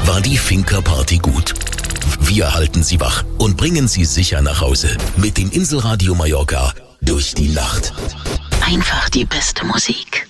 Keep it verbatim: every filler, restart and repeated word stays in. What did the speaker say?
war die Finca Party gut. Wir halten Sie wach und bringen Sie sicher nach Hause mit dem Inselradio Mallorca durch die Nacht. Einfach die beste Musik.